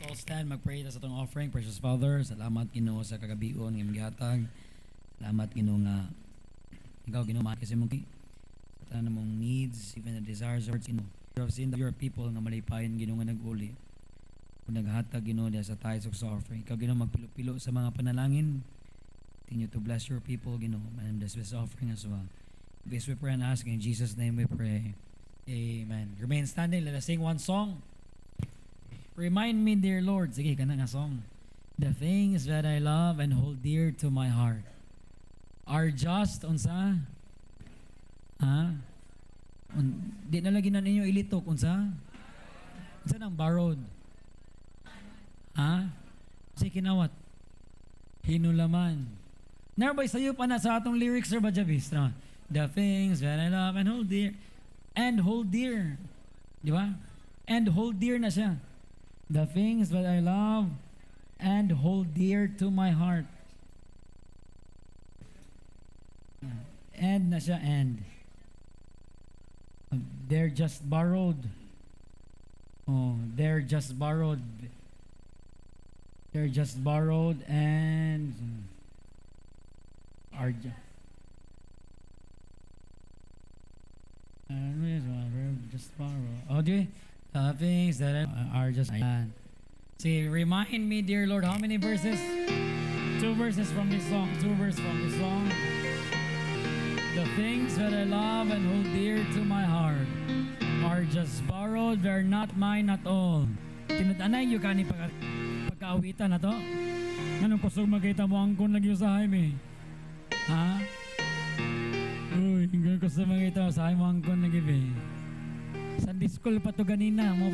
all stand, mag-pray ta sa itong offering. Precious Father, salamat Ginoo sa kagabion ng gihatag. Salamat Ginoo nga ikaw Ginoo kasi mong sa tanan mong needs, even the desires of Ginoo. You have seen your people nga malipayon Ginoo nga nag-uli. Kung naghatag Ginoo diya sa tithes of offering, ikaw Ginoo magpilo-pilo sa mga panalangin. Continue to bless your people Ginoo and bless this offering as well. This we pray and ask in Jesus' name we pray. Amen. Remain standing. Let us sing one song. Remind me, dear Lord. Sige, ka na nga song. The things that I love and hold dear to my heart are just, unsa? Ha? Di na lagi na ninyo ilitok, unsa? Unsa nang borrowed? Ha? Sige, kinawat. Hinulaman. Nearby sa'yo pa na sa atong lyrics, Sir Bajabis. The things that I love and hold dear. And hold dear. Di ba? And hold dear na siya. The things that I love and hold dear to my heart. And na siya, and. They're just borrowed. Oh, they're just borrowed. They're just borrowed and are just borrowed. Oh, do things that are just. See, remind me, dear Lord, how many verses? 2 verses from this song. 2 verses from this song. The things that I love and hold dear to my heart are just borrowed. They're not mine at all. Tinutanay yung kani pagkaawitan na to. Anong kusog makita mo ang kun lagi sa Jaime? Ha? Uy, hanggang kusog makita mo sa Jaime ang kun lagi be. Sunday school pa to ganina.